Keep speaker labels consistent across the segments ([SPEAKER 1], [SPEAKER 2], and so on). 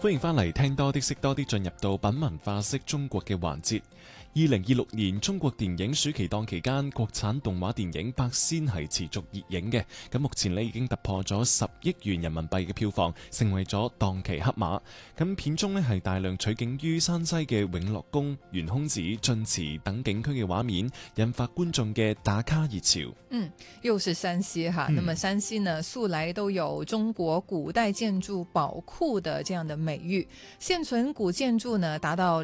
[SPEAKER 1] 歡迎翻嚟聽多啲識多啲，進入到品文化識中國嘅環節。2026年中國電影暑期檔期間，國產動畫電影《白仙》係持續熱映嘅。咁目前呢已經突破咗10億元人民幣嘅票房，成為咗檔期黑馬。咁片中呢係大量取景於山西嘅永樂宮、懸空寺、晉祠等景區嘅畫面，引發觀眾嘅打卡熱潮。
[SPEAKER 2] 又是山西哈。那麼山西呢，素來都有中國古代建築寶庫的這樣的美譽，現存古建築呢達到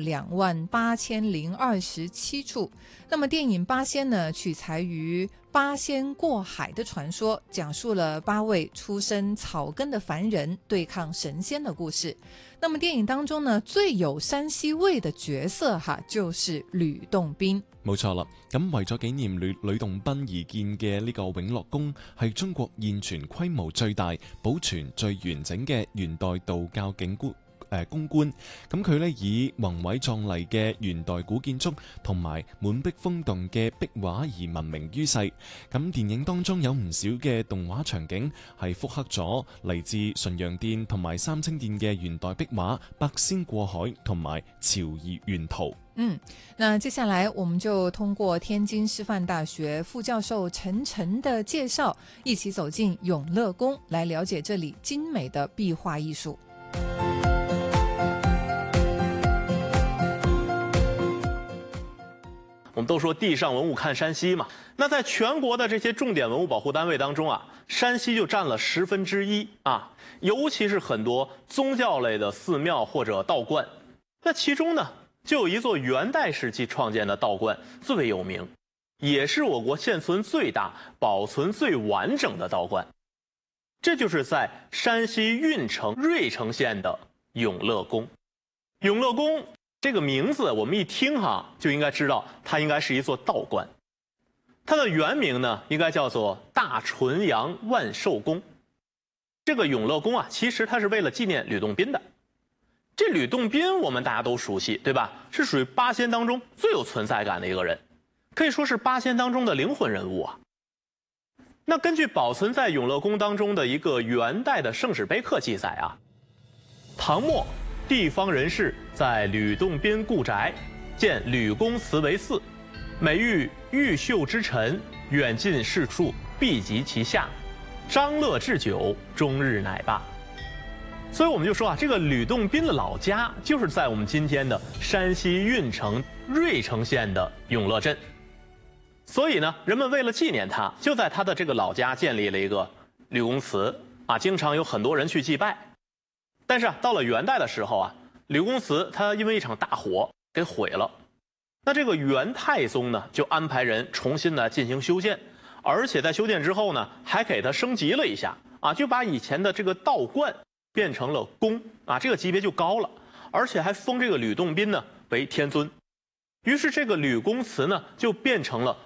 [SPEAKER 2] 28,027處。那麼電影《八仙》呢，取材於八仙過海的傳說，講述了8位出身草根的凡人對抗神仙的故事。那麼電影當中呢，最有山西味的角色就是呂洞賓。
[SPEAKER 1] 冇錯啦，咁為咗紀念呂洞賓而建嘅呢個永樂宮，係中國現存規模最大、保存最完整嘅元代道教景觀。宮觀，咁佢呢以宏偉壯麗嘅元代古建築同埋滿壁風動嘅壁畫而聞名於世。咁電影當中有唔少嘅動畫場景係復刻咗嚟自純陽殿同埋三清殿嘅元代壁畫《八仙過海》同埋《潮兒園圖》。
[SPEAKER 2] 那接下來我們就通過天津師範大學副教授陳晨的介紹，一起走進永樂宮，來了解這裡精美的壁畫藝術。
[SPEAKER 3] 我們都說地上文物看山西嘛，那在全國的這些重點文物保護單位當中啊，山西就佔了1/10啊，尤其是很多宗教類的寺廟或者道觀。那其中呢，就有一座元代時期創建的道觀最為有名，也是我國現存最大、保存最完整的道觀。這就是在山西運城芮城縣的永樂宮。永樂宮這個名字我們一聽就應該知道它應該是一座道觀。它的原名呢應該叫做大純陽萬壽宮。這個永樂宮其實它是為了紀念呂洞賓的。這呂洞賓我們大家都熟悉，對吧？是屬於八仙當中最有存在感的一個人，可以說是八仙當中的靈魂人物啊。那根據保存在永樂宮當中的一個元代的聖史碑刻記載唐末地方人士在呂洞賓故宅建呂公祠為祀，每遇玉秀之臣，遠近士庶必及其下，張樂置酒，終日乃罷。所以我們就說這個呂洞賓的老家就是在我們今天的山西運城芮城縣的永樂鎮。所以呢，人們為了紀念他，就在他的這個老家建立了一個呂公祠經常有很多人去祭拜。但是到了元代的時候呂公祠它因為一場大火給毀了。那這個元太宗呢，就安排人重新的進行修建，而且在修建之後呢，還給它升級了一下就把以前的這個道觀變成了宮這個級別就高了，而且還封這個呂洞賓呢為天尊。於是這個呂公祠呢就變成了